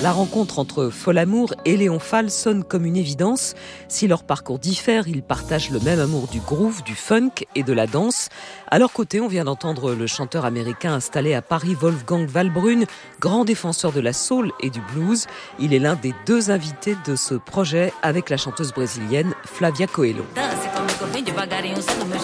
La rencontre entre Folamour et Léon Fall sonne comme une évidence. Si leurs parcours diffèrent, ils partagent le même amour du groove, du funk et de la danse. À leur côté, on vient d'entendre le chanteur américain installé à Paris, Wolfgang Valbrune, grand défenseur de la soul et du blues. Il est l'un des deux invités de ce projet avec la chanteuse brésilienne Flávia Coelho.